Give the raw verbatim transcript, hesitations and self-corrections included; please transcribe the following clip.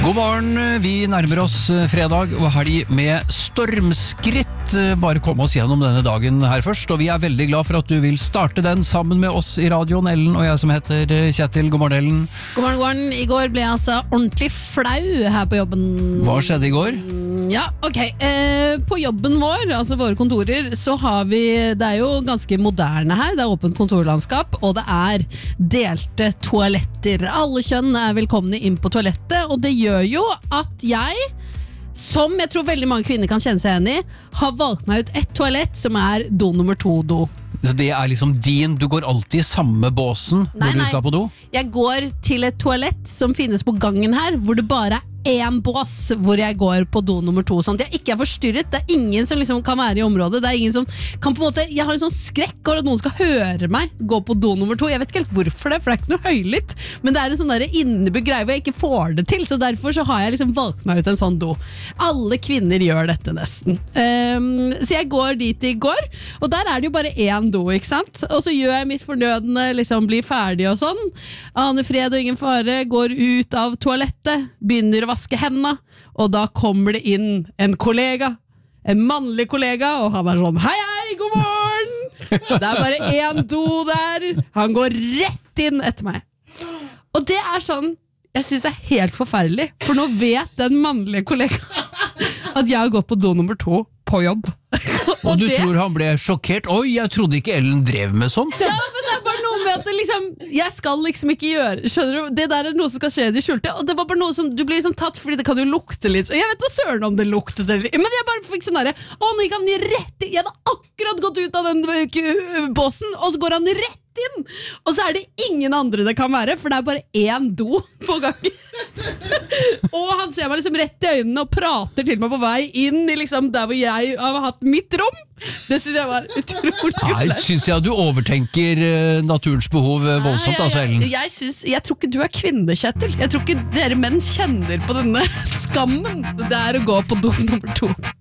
God morgen, vi nærmer oss fredag og helg med stormskritt. Bare kom oss gjennom denne dagen her først, og vi er veldig glad for at du vil starte den sammen med oss i radioen, Ellen og jeg som heter Kjetil. God morgen, Ellen. God morgen, god morgen. I går ble jeg altså ordentlig flau her på jobben. Hva skjedde i går? Ja, ok. Eh, på jobben vår, altså våre kontorer, så har vi, det er jo ganske moderne her, det er åpent kontorlandskap, og det er delte toaletter. Alle kjønn er velkomne inn på toalettet, og det gjør jo at jeg, som jeg tror veldig mange kvinner kan kjenne seg igjen i, har valgt meg ut et toalett som er do nummer to do. Så det er liksom din, du går alltid i samme båsen Nei, når du nei. skal på do? Jeg går til et toalett som finnes på gangen her, hvor det bare er en bås hvor jeg går på do nummer to, sånn at jeg ikke er forstyrret. Det er ingen som liksom kan være i området. Det er ingen som kan på en måte, jeg har en sånn skrekk over at noen skal høre meg gå på do nummer to. Jeg vet ikke helt hvorfor det, for det er ikke noe høylytt, men det er en sånn der innebygd greie hvor jeg ikke får det til, så derfor så har jeg liksom valgt meg ut en sånn do. Alle kvinner gjør dette nesten. Um, så jeg går dit i går, og der er det jo bare en do, ikke sant? Og så gjør jeg mitt fornødende, liksom blir ferdig og sånn. Aner fred og ingen fare, går ut av toalettet, begynner å vaske hendene, og da kommer det inn en kollega, en mannlig kollega, og han er sånn, hei hei, god morgen! Det er bare en do der. Han går rett inn etter meg. Og det er sånn, jeg synes det er helt forferdelig, for nå vet den mannlige kollega at jeg har gått på do nummer to på jobb. Og, og du det, tror han ble sjokkert? Oi, jeg trodde ikke Ellen drev med sånt. Ja, men det er bare noe med at det liksom, jeg skal liksom ikke gjøre, skjønner du? Det der er noe som skal skje i det skjulte, og det var bare noe som, du blir liksom tatt, fordi det kan jo lukte litt, og jeg vet da søren om det luktet, eller, men jeg bare fikk sånn der, å, nå gikk han rett inn, jeg hadde akkurat gått ut av den båsen, og så går han rett inn, og så er det ingen andre det kan være, for det er bare én do på gangen. Og han ser meg liksom rett i øynene og prater til meg på vei inn i liksom der hvor jeg har hatt mitt rom. Det synes jeg var utrolig Nei, synes jeg at du overtenker uh, naturens behov uh, voldsomt, Nei, altså, Ellen. Jeg, jeg, synes, jeg tror ikke du er kvinne, Kjetil. Jeg tror ikke dere menn kjenner på denne skammen det er å gå på do nummer to.